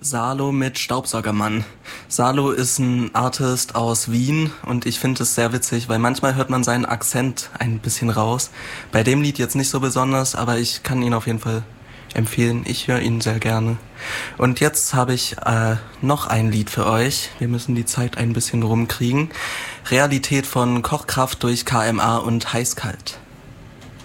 Salo mit Staubsaugermann. Salo ist ein Artist aus Wien und ich finde es sehr witzig, weil manchmal hört man seinen Akzent ein bisschen raus. Bei dem Lied jetzt nicht so besonders, aber ich kann ihn auf jeden Fall empfehlen. Ich höre ihn sehr gerne. Und jetzt habe ich noch ein Lied für euch. Wir müssen die Zeit ein bisschen rumkriegen. Realität von Kochkraft durch KMA und Heißkalt.